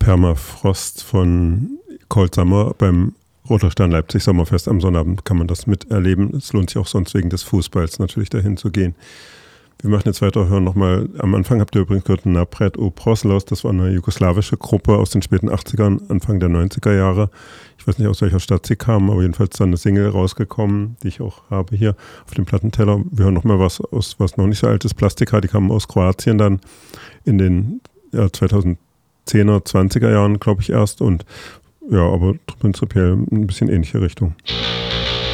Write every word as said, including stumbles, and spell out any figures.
Permafrost von Cold Summer beim Roter Stern Leipzig Sommerfest am Sonnabend kann man das miterleben. Es lohnt sich auch sonst wegen des Fußballs natürlich dahin zu gehen. Wir machen jetzt weiter, hören nochmal, am Anfang habt ihr übrigens gehört, Napred u Proslaus, das war eine jugoslawische Gruppe aus den späten achtzigern, Anfang der neunziger Jahre. Ich weiß nicht, aus welcher Stadt sie kamen, aber jedenfalls dann eine Single rausgekommen, die ich auch habe hier auf dem Plattenteller. Wir hören nochmal was aus, was noch nicht so alt ist, Plastika, die kamen aus Kroatien dann in den ja, zweitausendzehner, zwanziger Jahren, glaube ich, erst und ja, aber prinzipiell ein bisschen ähnliche Richtung.